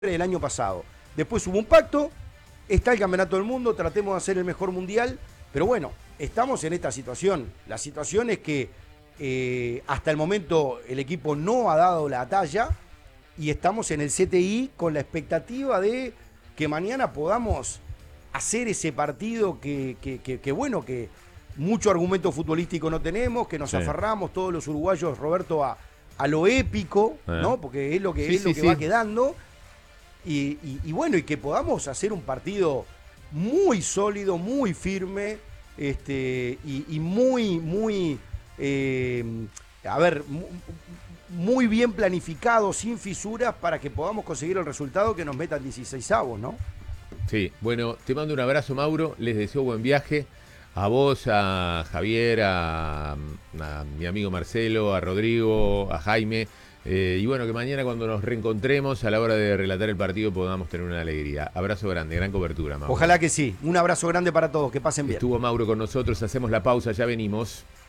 del año pasado. Después hubo un pacto, está el Campeonato del Mundo, tratemos de hacer el mejor mundial, pero bueno, estamos en esta situación. La situación es que hasta el momento el equipo no ha dado la talla y estamos en el CTI con la expectativa de que mañana podamos hacer ese partido que bueno, que mucho argumento futbolístico no tenemos, que nos aferramos todos los uruguayos, Roberto, a lo épico, ¿no? Porque es lo que, va quedando. Y bueno, y que podamos hacer un partido muy sólido, muy firme, y muy, muy bien planificado, sin fisuras, para que podamos conseguir el resultado que nos meta en 16avos, ¿no? Sí, bueno, te mando un abrazo, Mauro, les deseo buen viaje. A vos, a Javier, a mi amigo Marcelo, a Rodrigo, a Jaime. Y bueno, que mañana cuando nos reencontremos a la hora de relatar el partido podamos tener una alegría. Abrazo grande, gran cobertura, Mauro. Ojalá que sí. Un abrazo grande para todos, que pasen bien. Estuvo Mauro con nosotros, hacemos la pausa, ya venimos.